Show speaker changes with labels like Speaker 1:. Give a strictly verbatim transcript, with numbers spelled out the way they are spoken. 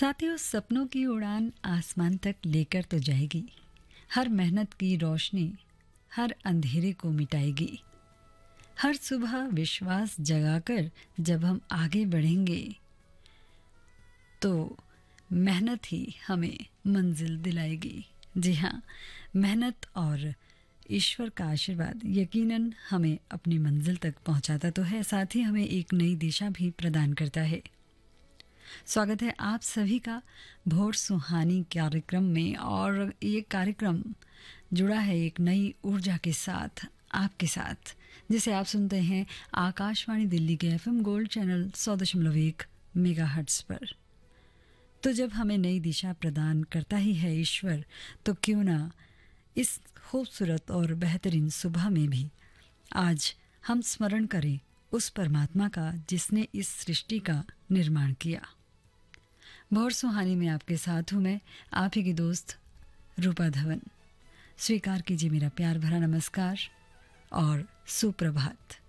Speaker 1: साथियों, सपनों की उड़ान आसमान तक लेकर तो जाएगी। हर मेहनत की रोशनी हर अंधेरे को मिटाएगी। हर सुबह विश्वास जगाकर जब हम आगे बढ़ेंगे तो मेहनत ही हमें मंजिल दिलाएगी। जी हाँ, मेहनत और ईश्वर का आशीर्वाद यकीनन हमें अपनी मंजिल तक पहुंचाता तो है, साथ ही हमें एक नई दिशा भी प्रदान करता है। स्वागत है आप सभी का भोर सुहानी कार्यक्रम में, और ये कार्यक्रम जुड़ा है एक नई ऊर्जा के साथ, आपके साथ, जिसे आप सुनते हैं आकाशवाणी दिल्ली के एफएम गोल्ड चैनल सौ दशमलव एक मेगाहर्ट्ज पर। तो जब हमें नई दिशा प्रदान करता ही है ईश्वर, तो क्यों ना इस खूबसूरत और बेहतरीन सुबह में भी आज हम स्मरण करें उस परमात्मा का जिसने इस सृष्टि का निर्माण किया। भोर सुहानी में आपके साथ हूँ मैं, आप ही की दोस्त रूपा धवन। स्वीकार कीजिए मेरा प्यार भरा नमस्कार और सुप्रभात।